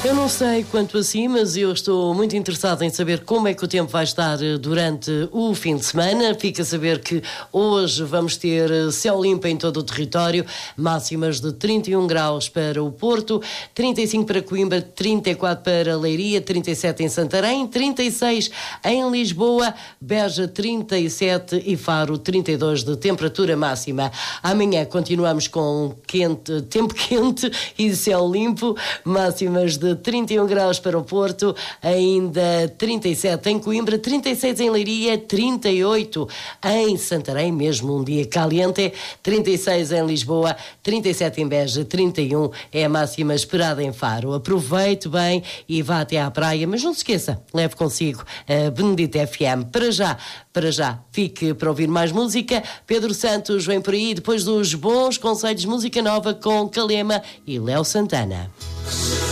Eu não sei quanto assim, mas eu estou muito interessado em saber como é que o tempo vai estar durante o fim de semana. Fica a saber que hoje vamos ter céu limpo em todo o território, máximas de 31 graus para o Porto, 35 para Coimbra, 34 para Leiria, 37 em Santarém, 36 em Lisboa, Beja 37 e Faro 32 de temperatura máxima. Amanhã continuamos com tempo quente e céu limpo, máximas de 31 graus para o Porto, ainda 37 em Coimbra, 36 em Leiria, 38 em Santarém, mesmo um dia caliente, 36 em Lisboa, 37 em Beja, 31 é a máxima esperada em Faro. Aproveite bem e vá até à praia, mas não se esqueça, leve consigo a Benedita FM. Para já, fique para ouvir mais música. Pedro Santos vem por aí, depois dos bons conselhos, música nova com Calema e Léo Santana.